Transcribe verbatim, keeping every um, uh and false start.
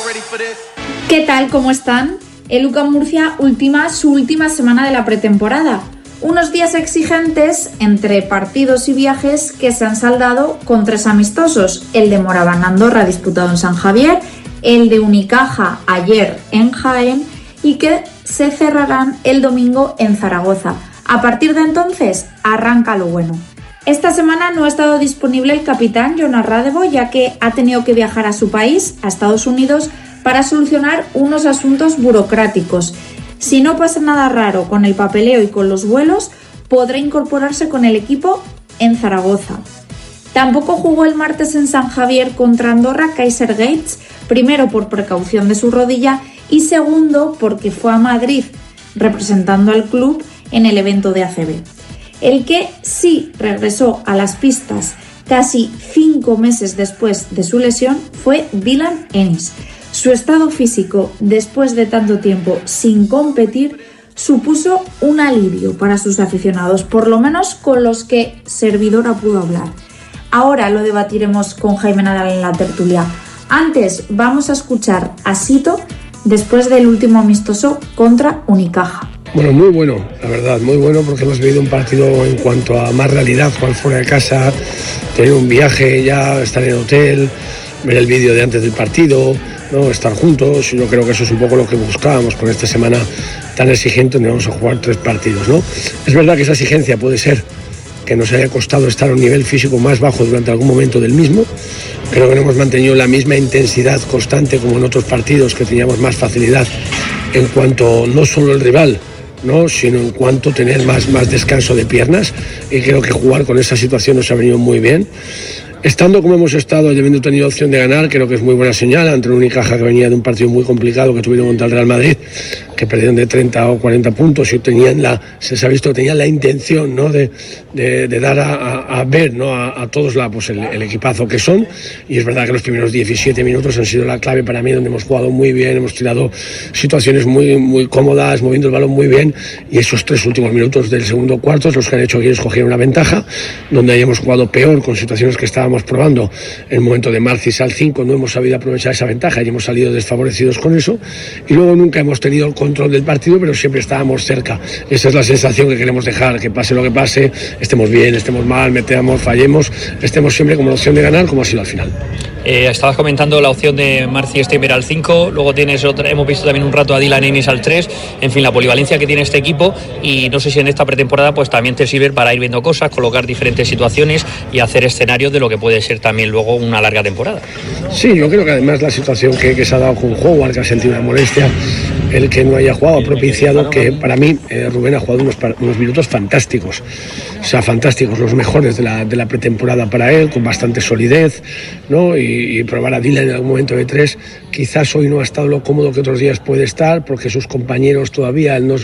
¿Qué tal? ¿Cómo están? El U C A M Murcia ultima su última semana de la pretemporada. Unos días exigentes entre partidos y viajes que se han saldado con tres amistosos. El de Moraván Andorra disputado en San Javier, el de Unicaja ayer en Jaén y que se cerrarán el domingo en Zaragoza. A partir de entonces arranca lo bueno. Esta semana no ha estado disponible el capitán Jonas Radebo, ya que ha tenido que viajar a su país, a Estados Unidos, para solucionar unos asuntos burocráticos. Si no pasa nada raro con el papeleo y con los vuelos, podrá incorporarse con el equipo en Zaragoza. Tampoco jugó el martes en San Javier contra Andorra Kaiser Gates, primero por precaución de su rodilla y segundo porque fue a Madrid representando al club en el evento de A C B. El que sí regresó a las pistas casi cinco meses después de su lesión fue Dylan Ennis. Su estado físico, después de tanto tiempo sin competir, supuso un alivio para sus aficionados, por lo menos con los que Servidora pudo hablar. Ahora lo debatiremos con Jaime Nadal en la tertulia. Antes vamos a escuchar a Sito después del último amistoso contra Unicaja. Bueno, muy bueno, la verdad, muy bueno porque hemos vivido un partido en cuanto a más realidad, jugar fuera de casa, tener un viaje ya, estar en el hotel, ver el vídeo de antes del partido, ¿no? Estar juntos. Yo creo que eso es un poco lo que buscábamos con esta semana tan exigente donde vamos a jugar tres partidos, ¿no? Es verdad que esa exigencia puede ser que nos haya costado estar a un nivel físico más bajo durante algún momento del mismo. Creo que no hemos mantenido la misma intensidad constante como en otros partidos que teníamos más facilidad en cuanto no solo el rival, ¿no? Sino en cuanto a tener más, más descanso de piernas, y creo que jugar con esa situación nos ha venido muy bien. Estando como hemos estado y habiendo tenido opción de ganar, creo que es muy buena señal ante un Unicaja que venía de un partido muy complicado que tuvieron contra el Real Madrid, que perdieron de treinta o cuarenta puntos y tenían la, se ha visto que tenían la intención, ¿no? de, de, de dar a, a, a ver, ¿no? a, a todos la, pues el, el equipazo que son. Y es verdad que los primeros diecisiete minutos han sido la clave para mí, donde hemos jugado muy bien, hemos tirado situaciones muy, muy cómodas, moviendo el balón muy bien, y esos tres últimos minutos del segundo cuarto los que han hecho que ellos cogieran una ventaja, donde ahí hemos jugado peor con situaciones que estábamos probando en el momento de Marcis al cinco, no hemos sabido aprovechar esa ventaja y hemos salido desfavorecidos con eso, y luego nunca hemos tenido el control del partido, pero siempre estábamos cerca. Esa es la sensación que queremos dejar, que pase lo que pase, estemos bien, estemos mal, metamos, fallemos, estemos siempre como la opción de ganar, como ha sido al final. Eh, estabas comentando la opción de Marci Steiner al cinco, luego tienes otra, hemos visto también un rato a Dylan Ennis al tres, en fin, la polivalencia que tiene este equipo, y no sé si en esta pretemporada pues también te sirve para ir viendo cosas, colocar diferentes situaciones y hacer escenarios de lo que puede ser también luego una larga temporada. Sí, yo creo que además la situación que, que se ha dado con Howard, que ha sentido una molestia, el que no haya jugado ha propiciado que para mí eh, Rubén ha jugado unos, unos minutos fantásticos, o sea, fantásticos, los mejores de la, de la pretemporada para él, con bastante solidez, ¿no? Y y probar a Dylan en algún momento de tres. Quizás hoy no ha estado lo cómodo que otros días puede estar, porque sus compañeros todavía, él no